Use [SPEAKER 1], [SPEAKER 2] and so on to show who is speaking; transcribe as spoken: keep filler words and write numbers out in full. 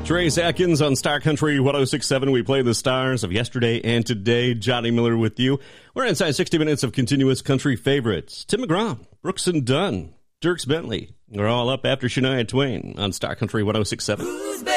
[SPEAKER 1] Trace Atkins on Star Country one oh six point seven. We play the stars of yesterday and today. Johnny Miller with you. We're inside sixty minutes of continuous country favorites. Tim McGraw, Brooks and Dunn, Dierks Bentley. We're all up after Shania Twain on Star Country one oh six point seven.